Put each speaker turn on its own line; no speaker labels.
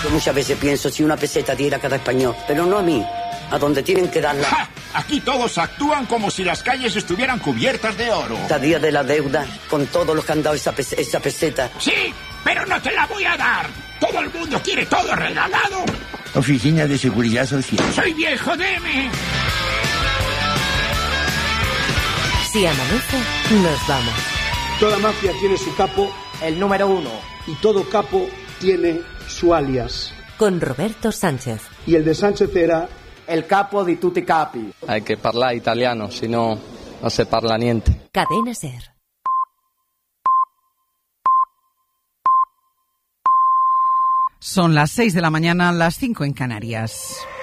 Yo muchas veces pienso si una peseta diera a cada español, pero no a mí, a donde tienen que darla.
¡Ja! Aquí todos actúan como si las calles estuvieran cubiertas de oro.
Cada día de la deuda, con todos los que han dado esa peseta.
Sí, pero no te la voy a dar. Todo el mundo quiere todo regalado.
Oficina de Seguridad Social.
Soy viejo, deme.
Si amanece, nos vamos.
Toda mafia tiene su capo,
el número 1.
Y todo capo tiene su alias.
Con Roberto Sánchez.
Y el de Sánchez era...
el capo di tutti capi.
Hay que parlare italiano, si no, no se parla niente.
Cadena SER.
Son las 6 de la mañana, las 5 en Canarias.